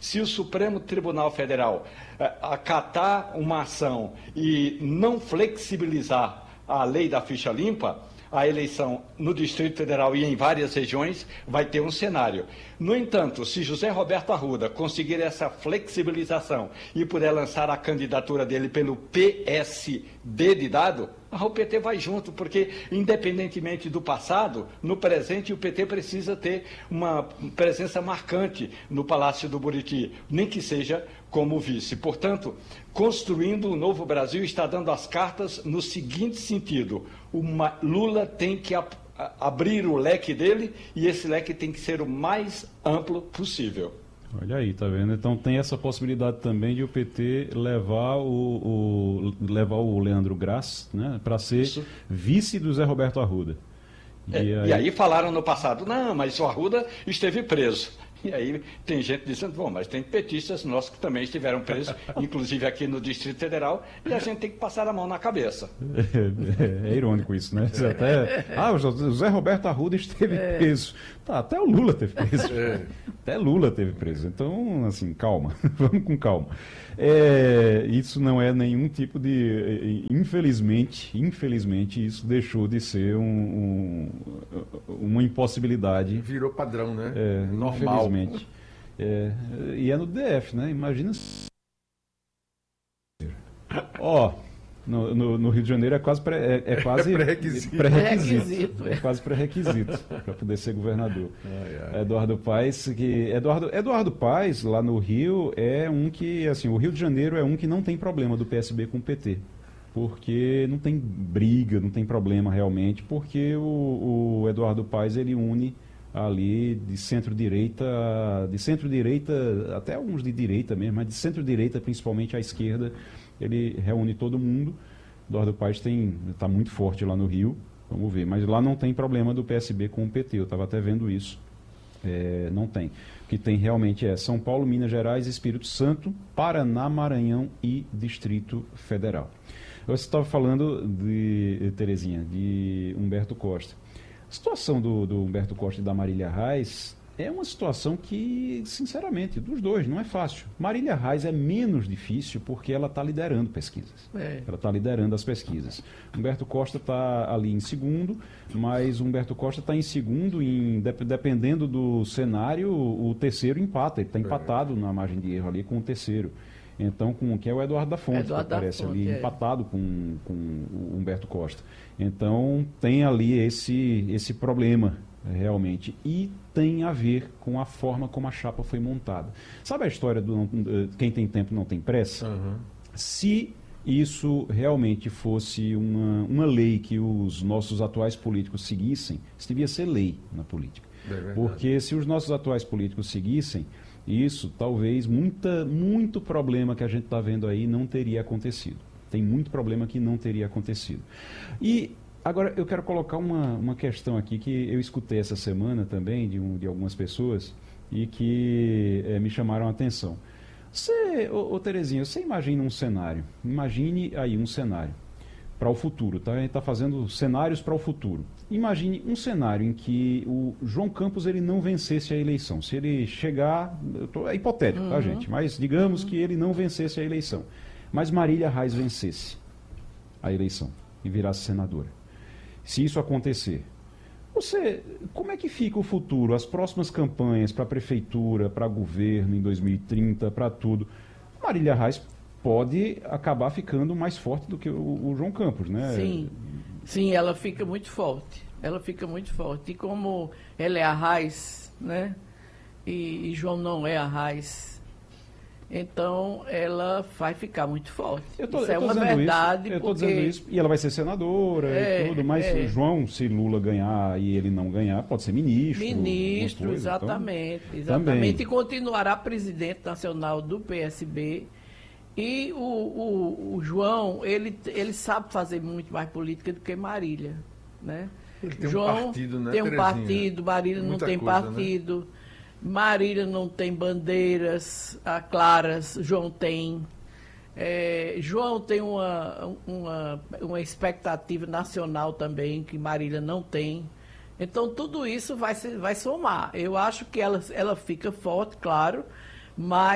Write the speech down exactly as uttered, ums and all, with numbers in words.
Se o Supremo Tribunal Federal eh, acatar uma ação e não flexibilizar a lei da ficha limpa, a eleição no Distrito Federal e em várias regiões vai ter um cenário. No entanto, se José Roberto Arruda conseguir essa flexibilização e puder lançar a candidatura dele pelo P S D de dado, o P T vai junto, porque independentemente do passado, no presente o P T precisa ter uma presença marcante no Palácio do Buriti, nem que seja como vice. Portanto, construindo o novo Brasil está dando as cartas no seguinte sentido: o Lula tem que a, a, abrir o leque dele e esse leque tem que ser o mais amplo possível. Olha aí, tá vendo? Então tem essa possibilidade também de o P T levar o, o, levar o Leandro Graz, né, para ser Isso. vice do Zé Roberto Arruda. E, é, aí... e aí falaram no passado, não, mas o Arruda esteve preso. E aí tem gente dizendo, bom, mas tem petistas nossos que também estiveram presos, inclusive aqui no Distrito Federal, e a gente tem que passar a mão na cabeça. É, é, é irônico isso, né? Você até, ah, o José Roberto Arruda esteve é. preso. Tá, até o Lula teve preso. É. Até Lula teve preso. Então, assim, calma, vamos com calma. É, isso não é nenhum tipo de... Infelizmente, infelizmente, isso deixou de ser um, um, uma impossibilidade. Virou padrão, né? É, normal. Infelizmente. É, e é no D F, né? Imagina. Ó, oh, no, no, no Rio de Janeiro é quase pré, é, é quase pré-requisito. pré-requisito. É quase pré-requisito para poder ser governador. Ai, ai. Eduardo Paes, que Eduardo Eduardo Paes lá no Rio é um que, assim, o Rio de Janeiro é um que não tem problema do P S B com o P T. Porque não tem briga, não tem problema realmente, porque o, o Eduardo Paes ele une ali de centro-direita, de centro-direita, até alguns de direita mesmo, mas de centro-direita, principalmente à esquerda, ele reúne todo mundo. Eduardo Paes está muito forte lá no Rio, vamos ver, mas lá não tem problema do P S B com o P T, eu estava até vendo isso, é, não tem. O que tem realmente é São Paulo, Minas Gerais, Espírito Santo, Paraná, Maranhão e Distrito Federal. Você estava falando de, Terezinha, de Humberto Costa. A situação do, do Humberto Costa e da Marília Reis é uma situação que, sinceramente, dos dois, não é fácil. Marília Reis é menos difícil porque ela está liderando pesquisas. É. Ela está liderando as pesquisas. Humberto Costa está ali em segundo, mas Humberto Costa está em segundo, em, dependendo do cenário, o terceiro empata. Ele está empatado é. na margem de erro ali com o terceiro. Então, com que é o Eduardo da Fonte, Eduardo que aparece Fonte, ali, é. empatado com, com o Humberto Costa. Então, tem ali esse, esse problema, realmente. E tem a ver com a forma como a chapa foi montada. Sabe a história do quem tem tempo não tem pressa? Uhum. Se isso realmente fosse uma, uma lei que os nossos atuais políticos seguissem, isso devia ser lei na política. É Porque se os nossos atuais políticos seguissem, isso, talvez, muita, muito problema que a gente está vendo aí não teria acontecido. Tem muito problema que não teria acontecido. E agora eu quero colocar uma, uma questão aqui que eu escutei essa semana também de, um, de algumas pessoas e que é, me chamaram a atenção. Você, ô, ô Terezinha, você imagina um cenário, imagine aí um cenário para o futuro, tá? A gente está fazendo cenários para o futuro. Imagine um cenário em que o João Campos ele não vencesse a eleição. Se ele chegar, tô, é hipotético, uhum. tá, gente? Mas digamos uhum. que ele não vencesse a eleição. Mas Marília Reis vencesse a eleição e virasse senadora. Se isso acontecer, você, como é que fica o futuro, as próximas campanhas para a prefeitura, para governo em dois mil e trinta, para tudo? Marília Reis pode acabar ficando mais forte do que o, o João Campos, né? Sim, sim, ela fica muito forte. Ela fica muito forte. E como ela é a Reis, né? E, e João não é a Reis, então ela vai ficar muito forte. Eu tô, isso eu é uma verdade. Isso, eu porque... estou dizendo isso. E ela vai ser senadora é, e tudo, mas é. João, se Lula ganhar e ele não ganhar, pode ser ministro. Ministro, coisa, exatamente. Então, exatamente. E continuará presidente nacional do P S B. E o, o, o João, ele, ele sabe fazer muito mais política do que Marília, né? Ele tem João um partido, né, tem um Terezinha? partido, Marília não tem coisa, partido, né? Marília não tem bandeiras ah, claras, João tem. É, João tem uma, uma, uma expectativa nacional também, que Marília não tem. Então, tudo isso vai, vai somar. Eu acho que ela, ela fica forte, claro, mas